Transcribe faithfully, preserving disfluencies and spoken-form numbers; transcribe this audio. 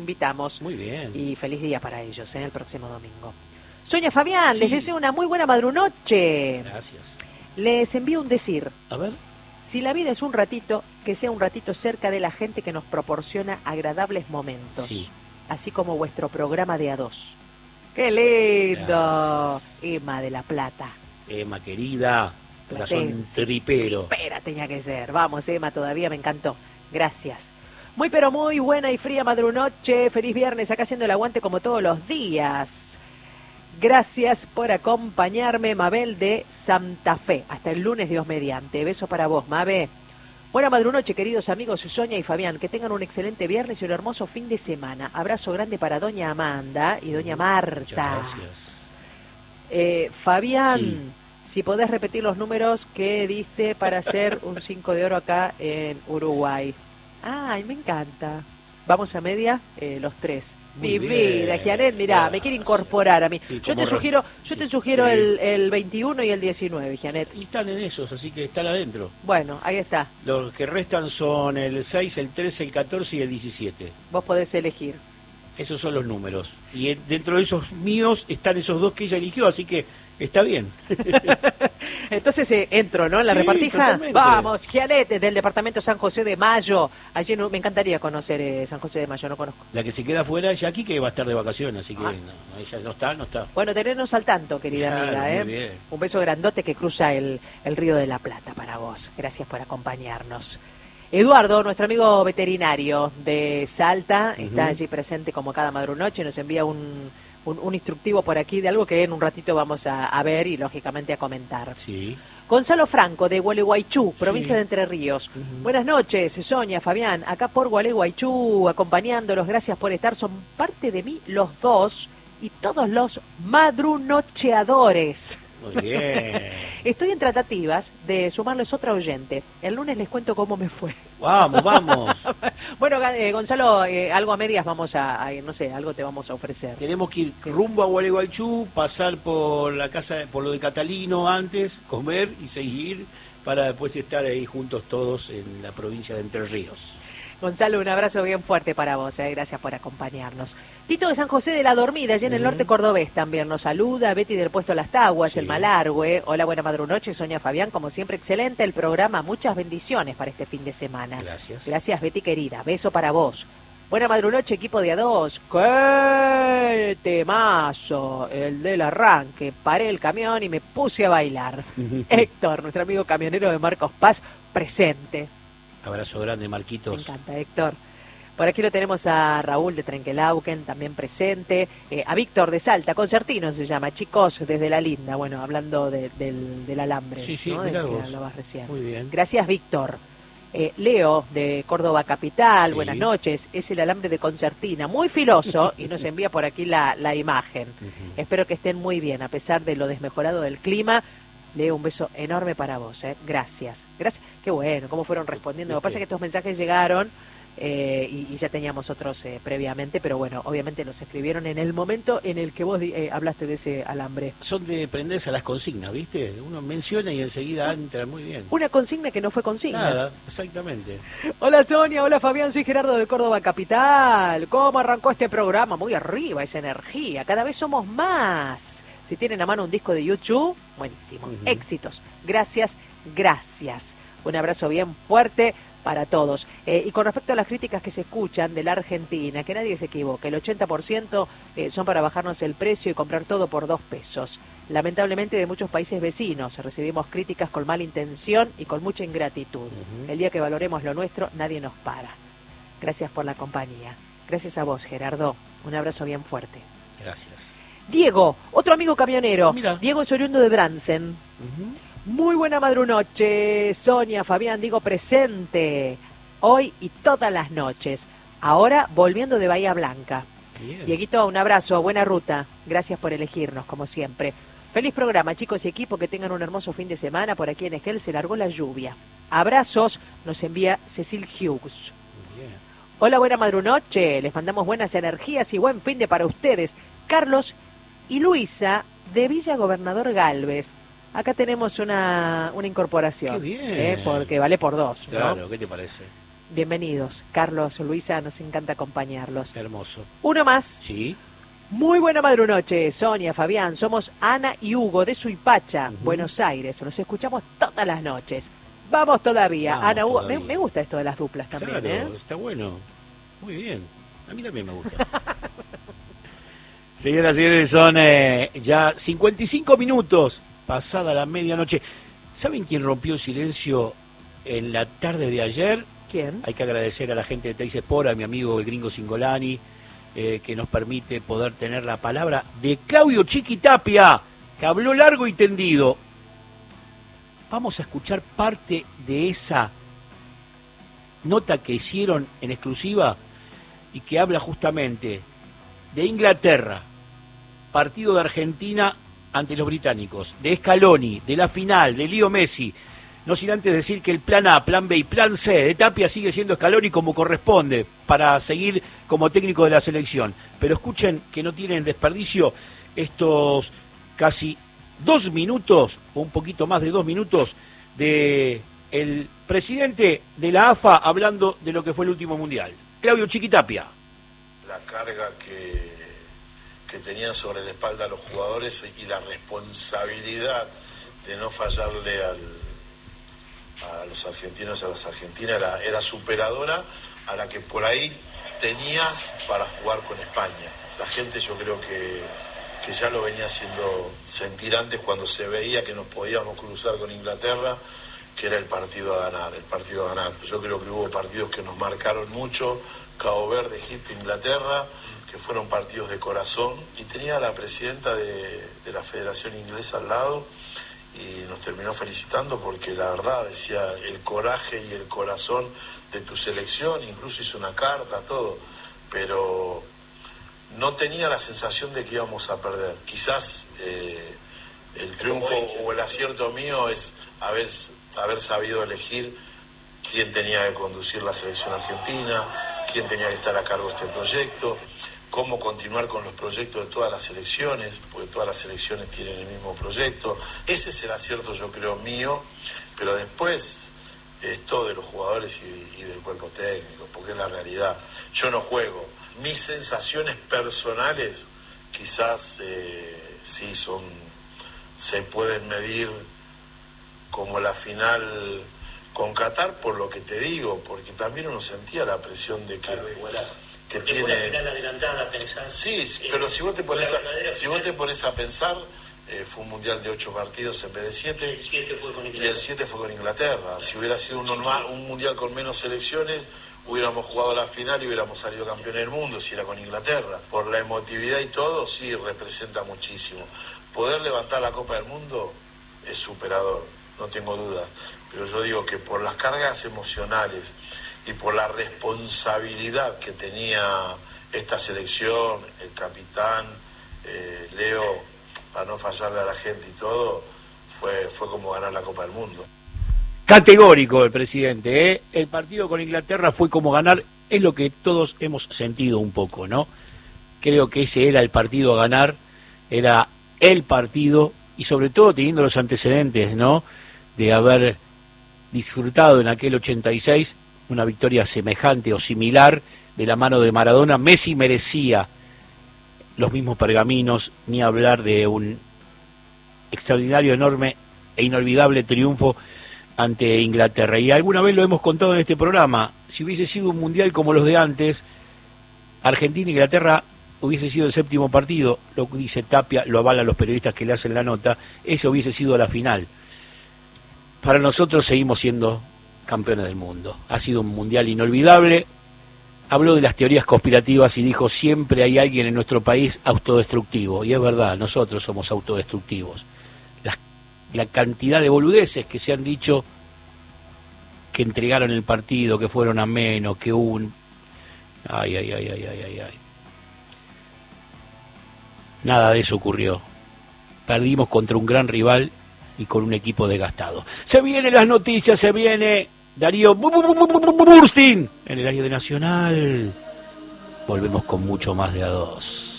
invitamos. Muy bien. Y feliz día para ellos, ¿eh? El próximo domingo. Sonia Fabián, Sí. les deseo una muy buena madrunoche. Gracias. Les envío un decir. A ver. Si la vida es un ratito, que sea un ratito cerca de la gente que nos proporciona agradables momentos. Sí. Así como vuestro programa de A dos. ¡Qué lindo! Gracias. Emma de la Plata. Emma, querida. Corazón Platense. tripero. Tripera tenía que ser. Vamos, Emma, todavía me encantó. Gracias. Muy pero muy buena y fría madrunoche. Feliz viernes, acá haciendo el aguante como todos los días. Gracias por acompañarme, Mabel de Santa Fe. Hasta el lunes, Dios mediante. Beso para vos, Mabe. Buena madrunoche, queridos amigos Sonia y Fabián. Que tengan un excelente viernes y un hermoso fin de semana. Abrazo grande para doña Amanda y doña Marta. Muchas gracias. Eh, Fabián, Sí. si podés repetir los números que diste para hacer un cinco de oro acá en Uruguay. Ay, me encanta. Vamos a media, eh, los tres. Muy Mi bien, vida, Gianet, mirá, gracias. me quiere incorporar a mí. Sí, Yo como te re- sugiero, yo sí, te sugiero sí. el, el veintiuno y el diecinueve, Gianet. Y están en esos, así que están adentro. Bueno, ahí está. Los que restan son el seis, el trece, el catorce y el diecisiete. Vos podés elegir. Esos son los números. Y eh, dentro de esos míos están esos dos que ella eligió, así que está bien. Entonces eh, entro, ¿no? En la Sí, repartija. totalmente. Vamos, Gianet, del departamento San José de Mayo. Allí no, me encantaría conocer eh, San José de Mayo, no conozco. La que se queda afuera es Jackie, que va a estar de vacaciones, así que Ah. no, ella no está, no está. Bueno, tenernos al tanto, querida Claro, amiga. ¿eh? muy bien. Un beso grandote que cruza el, el Río de la Plata para vos. Gracias por acompañarnos. Eduardo, nuestro amigo veterinario de Salta, Ujú. está allí presente como cada madrunoche, nos envía un, un, un instructivo por aquí de algo que en un ratito vamos a, a ver y lógicamente a comentar. Sí. Gonzalo Franco, de Gualeguaychú, provincia Sí. de Entre Ríos. Ujú. Buenas noches, Sonia, Fabián, acá por Gualeguaychú, acompañándolos, gracias por estar, son parte de mí los dos y todos los madrunocheadores. Muy bien. Estoy en tratativas de sumarles otra oyente. El lunes les cuento cómo me fue. Vamos, vamos. Bueno, eh, Gonzalo, eh, algo a medias vamos a, a ir, no sé, algo te vamos a ofrecer. Tenemos que ir rumbo a Gualeguaychú, pasar por la casa, por lo de Catalino antes, comer y seguir para después estar ahí juntos todos en la provincia de Entre Ríos. Gonzalo, un abrazo bien fuerte para vos, eh. Gracias por acompañarnos. Tito de San José de la Dormida, allá en el Ujú. norte cordobés también nos saluda. Betty del Puesto Las Taguas, Sí. el Malargüe. Hola, buena madrunoche, Sonia Fabián, como siempre excelente el programa. Muchas bendiciones para este fin de semana. Gracias. Gracias, Betty querida. Beso para vos. Buena madrunoche, equipo de A dos. ¡Qué temazo! El del arranque. Paré el camión y me puse a bailar. Héctor, nuestro amigo camionero de Marcos Paz, presente. Abrazo grande, Me Marquitos. encanta, Héctor. Por aquí lo tenemos a Raúl de Trenquelauquen, también presente. Eh, a Víctor de Salta, Concertino se llama. Chicos, desde La Linda. Bueno, hablando de- del, del alambre, Sí, sí, ¿no? Del mirá que vos. hablabas recién. Muy bien. Gracias, Víctor. Eh, Leo, de Córdoba Capital, Sí. buenas noches. Es el alambre de Concertina, muy filoso, y nos envía por aquí la, la imagen. Ujú. Espero que estén muy bien, a pesar de lo desmejorado del clima. Leo, un beso enorme para vos, ¿eh? Gracias. Gracias. Qué bueno, cómo fueron respondiendo. Lo que pasa es que estos mensajes llegaron eh, y, y ya teníamos otros eh, previamente, pero bueno, obviamente los escribieron en el momento en el que vos di- eh, hablaste de ese alambre. Son de prenderse a las consignas, ¿viste? Uno menciona y enseguida entra muy bien. Una consigna que no fue consigna. Nada, exactamente. Hola Sonia, hola Fabián, soy Gerardo de Córdoba Capital. ¿Cómo arrancó este programa? Muy arriba esa energía, cada vez somos más. Si tienen a mano un disco de YouTube, buenísimo. Ujú. Éxitos. Gracias, gracias. Un abrazo bien fuerte para todos. Eh, y con respecto a las críticas que se escuchan de la Argentina, que nadie se equivoque, el ochenta por ciento eh, son para bajarnos el precio y comprar todo por dos pesos. Lamentablemente de muchos países vecinos recibimos críticas con mala intención y con mucha ingratitud. Ujú. El día que valoremos lo nuestro, nadie nos para. Gracias por la compañía. Gracias a vos, Gerardo. Un abrazo bien fuerte. Gracias. Diego, otro amigo camionero. Mira. Diego es oriundo de Bransen. Ujú. Muy buena madrunoche, Sonia, Fabián, digo presente. Hoy y todas las noches. Ahora volviendo de Bahía Blanca. Bien. Dieguito, un abrazo, buena ruta. Gracias por elegirnos, como siempre. Feliz programa, chicos y equipo, que tengan un hermoso fin de semana. Por aquí en Esquel se largó la lluvia. Abrazos, nos envía Cecil Hughes. Muy bien. Hola, buena madrunoche. Les mandamos buenas energías y buen fin de para ustedes. Carlos y Luisa, de Villa Gobernador Galvez. Acá tenemos una, una incorporación. Qué bien. ¿eh? Porque vale por dos, ¿no? Claro, ¿qué te parece? Bienvenidos, Carlos, Luisa, nos encanta acompañarlos. Hermoso. Uno más. Sí. Muy buena madrunoche, Sonia, Fabián, somos Ana y Hugo de Suipacha, uh-huh. Buenos Aires, los escuchamos todas las noches. Vamos todavía, Vamos Ana, Hugo, me, me gusta esto de las duplas también, claro, ¿eh? Está bueno, muy bien, a mí también me gusta. Señoras y señores, son eh, ya cincuenta y cinco minutos pasada la medianoche. ¿Saben quién rompió el silencio en la tarde de ayer? ¿Quién? Hay que agradecer a la gente de Teis Sport, a mi amigo el gringo Singolani, eh, que nos permite poder tener la palabra de Claudio Chiquitapia, que habló largo y tendido. Vamos a escuchar parte de esa nota que hicieron en exclusiva y que habla justamente de Inglaterra, partido de Argentina ante los británicos, de Scaloni, de la final, de Leo Messi. No sin antes decir que el plan A, plan B y plan C de Tapia sigue siendo Scaloni como corresponde para seguir como técnico de la selección. Pero escuchen que no tienen desperdicio estos casi dos minutos, o un poquito más de dos minutos, de el presidente de la A F A hablando de lo que fue el último mundial. Claudio Chiquitapia. La carga que, que tenían sobre la espalda los jugadores y la responsabilidad de no fallarle al a los argentinos, a las argentinas, era, era superadora a la que por ahí tenías para jugar con España. La gente yo creo que, que ya lo venía haciendo sentir antes cuando se veía que nos podíamos cruzar con Inglaterra, que era el partido a ganar, el partido a ganar. Yo creo que hubo partidos que nos marcaron mucho, Cabo Verde, Egipto, Inglaterra, que fueron partidos de corazón, y tenía a la presidenta de, de la Federación Inglesa al lado, y nos terminó felicitando porque la verdad decía el coraje y el corazón de tu selección, incluso hizo una carta, todo, pero no tenía la sensación de que íbamos a perder. Quizás eh, el triunfo o el acierto mío es haber, haber sabido elegir quién tenía que conducir la selección argentina, quién tenía que estar a cargo de este proyecto, cómo continuar con los proyectos de todas las selecciones, porque todas las selecciones tienen el mismo proyecto. Ese es el acierto, yo creo, mío, pero después es todo de los jugadores y, y del cuerpo técnico, porque es la realidad. Yo no juego. Mis sensaciones personales quizás eh, sí son, se pueden medir como la final con Qatar, por lo que te digo, porque también uno sentía la presión de que... que porque tiene fue una final adelantada a pensar. Sí, eh, pero si vos te pones a, si final, vos te pones a pensar, eh, fue un mundial de ocho partidos en vez de siete, el siete fue con y el siete fue con Inglaterra. Si hubiera sido un, normal, un mundial con menos selecciones, hubiéramos jugado la final y hubiéramos salido campeones del mundo si era con Inglaterra. Por la emotividad y todo, sí representa muchísimo. Poder levantar la Copa del Mundo es superador, no tengo dudas. Pero yo digo que por las cargas emocionales y por la responsabilidad que tenía esta selección, el capitán, eh, Leo, para no fallarle a la gente y todo, fue, fue como ganar la Copa del Mundo. Categórico el presidente, ¿eh? El partido con Inglaterra fue como ganar, es lo que todos hemos sentido un poco, ¿no? Creo que ese era el partido a ganar, era el partido, y sobre todo teniendo los antecedentes, ¿no? De haber disfrutado en aquel ochenta y seis una victoria semejante o similar de la mano de Maradona. Messi merecía los mismos pergaminos, ni hablar de un extraordinario, enorme e inolvidable triunfo ante Inglaterra. Y alguna vez lo hemos contado en este programa, si hubiese sido un mundial como los de antes, Argentina e Inglaterra hubiese sido el séptimo partido, lo dice Tapia, lo avalan los periodistas que le hacen la nota, ese hubiese sido la final. Para nosotros seguimos siendo campeones del mundo. Ha sido un mundial inolvidable. Habló de las teorías conspirativas y dijo, siempre hay alguien en nuestro país autodestructivo. Y es verdad, nosotros somos autodestructivos. La, la cantidad de boludeces que se han dicho, que entregaron el partido, que fueron a menos, que hubo un... Ay, ay, ay, ay, ay, ay, ay. Nada de eso ocurrió. Perdimos contra un gran rival y con un equipo desgastado. Se vienen las noticias, se viene Darío Burstin en el área de Nacional. Volvemos con mucho más de a dos.